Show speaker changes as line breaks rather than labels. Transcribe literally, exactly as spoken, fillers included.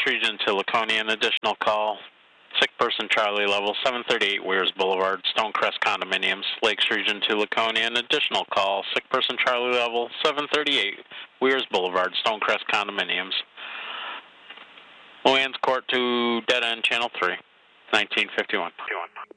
Region to Laconia, an additional call. Sick person Charlie level seven thirty-eight Weirs Boulevard, Stonecrest Condominiums, Lakes Region to Laconia, an additional call. Sick person Charlie level seven thirty-eight Weirs Boulevard, Stonecrest Condominiums. Luann's Court to dead end channel three, nineteen fifty-one.